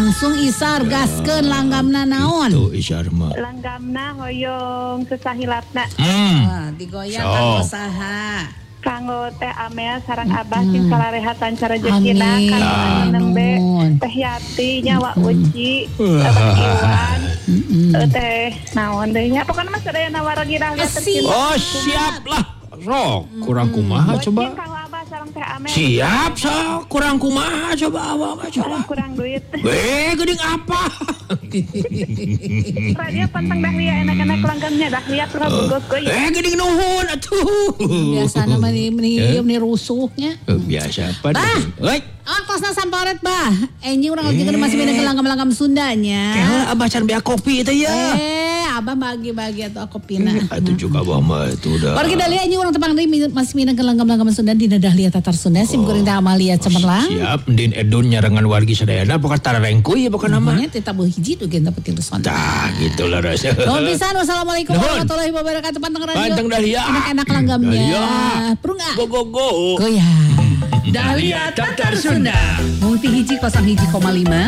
langsung Isar gaskeun langgamna naon? Tuh Isar mah. Langgamna hoyong sesahilapna. Digoyang kanggo saha? Kanggo teh Amel sareng Abah jeung salarehatan cara rezekina kanggo anu nembe teh Yati nyawa Uci Abah Iwan teh naon deui nya pokona mah sadayana wargi dahlia tercinta. Oh siap lah. Sok kurang kumaha coba. Kanggo Abah sareng teh Amel. Siap sok kurang kumaha coba Abah mah coba. Kurang duit. Geuning apa? Radio pantang dahlia enak-enak langgamnya dahlia terus bogos goy. Geuning nuhun atuh. Biasana mah ni rusuhnya. Biasa apa? Euy. Ongkosna samparet bah. Enyi urang lagi masih minum langgam-langgam Sundanya. Kayak Abah can bea kopi teh ya. Abah bagi-bagi atau kopina. Itu juga Abah mah itu udah. Pergi dahlia enyi urang tepang deui masih minum langgam-langgam Sunda di dahlia tatar Sunda sim goreng teh Amalia cemerlang. Siap ndin edun nyarengan wargi sadayana pokoknya tararengkuy ya pokoknya nama. Namanya teh tabuh hiji tuh gen dapetin reson. Tah gitulah rasa. Nuhun pisan. Wassalamualaikum warahmatullahi wabarakatuh. Panteng radio. Panteng dahlia. Enak-enak langgamnya. Perungga. Go. Goyang. Dahlia Tatar Sunda. Multi hiji 01,5